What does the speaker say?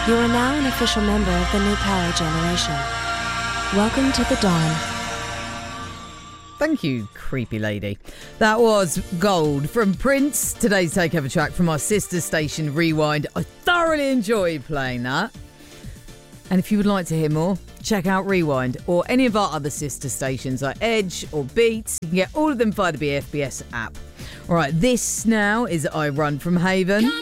You are now an official member of the new power generation. Welcome to the dawn. Thank you, creepy lady. That was Gold from Prince. Today's takeover track from our sister station, Rewind. I thoroughly enjoyed playing that. And if you would like to hear more, check out Rewind or any of our other sister stations like Edge or Beats. You can get all of them via the BFBS app. All right, this now is I Run From Haven.